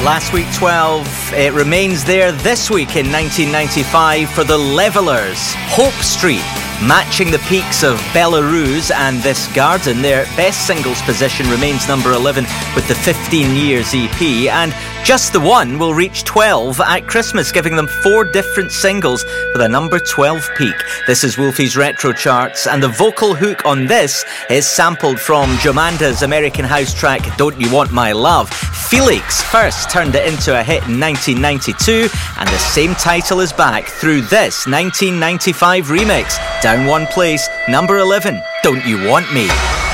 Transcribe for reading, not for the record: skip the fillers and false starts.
Last week 12, it remains there this week in 1995 for the Levellers. Hope Street, matching the peaks of Belarus and This Garden. Their best singles position remains number 11 with the 15 Years EP, and Just the One will reach 12 at Christmas, giving them 4 different singles with a number 12 peak. This is Wolfie's Retro Charts, and the vocal hook on this is sampled from Jomanda's American house track Don't You Want My Love. Felix first turned it into a hit in 1992, and the same title is back through this 1995 remix. Down one place, number 11, Don't You Want Me.